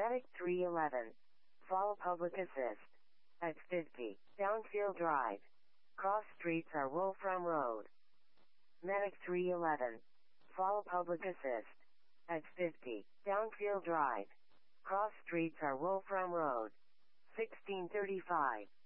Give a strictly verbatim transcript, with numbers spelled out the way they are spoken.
Medic three eleven. Follow public assist. At fifty. Downfield Drive. Cross streets are Wolfram Road. Medic three eleven. Follow public assist. At fifty. Downfield Drive. Cross streets are Wolfram Road. sixteen thirty-five.